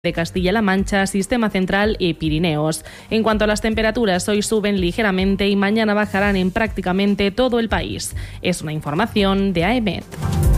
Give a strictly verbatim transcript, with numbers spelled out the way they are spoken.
de Castilla-La Mancha, Sistema Central y Pirineos. En cuanto a las temperaturas, hoy suben ligeramente y mañana bajarán en prácticamente todo el país. Es una información de A E M E T.